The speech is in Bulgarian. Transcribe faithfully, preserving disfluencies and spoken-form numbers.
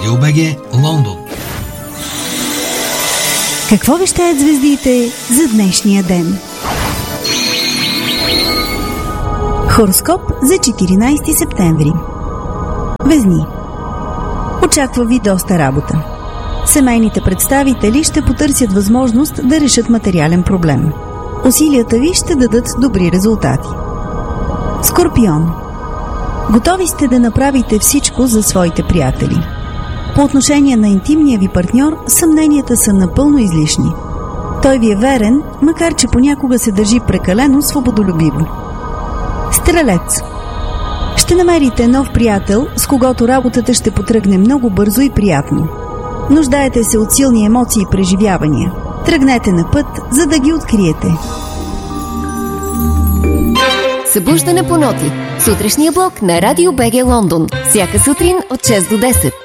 Радио БГ Лондон. Какво вещаят звездите за днешния ден? Хороскоп за четиринайсети септември. Везни. Очаква ви доста работа. Семейните представители ще потърсят възможност да решат материален проблем. Усилията ви ще дадат добри резултати. Скорпион. Готови сте да направите всичко за своите приятели. По отношение на интимния ви партньор, съмненията са напълно излишни. Той ви е верен, макар че понякога се държи прекалено свободолюбиво. Стрелец. Ще намерите нов приятел, с когото работата ще потръгне много бързо и приятно. Нуждаете се от силни емоции и преживявания. Тръгнете на път, за да ги откриете. Събуждане по ноти. Сутрешния блок на Радио БГ Лондон. Всяка сутрин от шест до десет.